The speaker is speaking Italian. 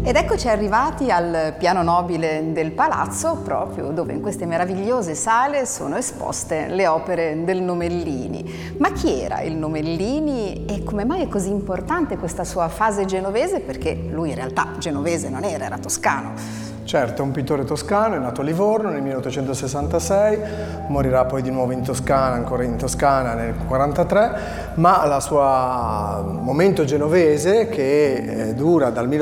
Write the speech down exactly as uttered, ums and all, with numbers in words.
Ed eccoci arrivati al piano nobile del palazzo, proprio dove in queste meravigliose sale sono esposte le opere del Nomellini. Ma chi era il Nomellini e come mai è così importante questa sua fase genovese? Perché lui in realtà genovese non era, era toscano. Certo, è un pittore toscano, è nato a Livorno nel milleottocentosessantasei, morirà poi di nuovo in Toscana, ancora in Toscana nel quarantatré, ma la sua momento genovese, che dura dal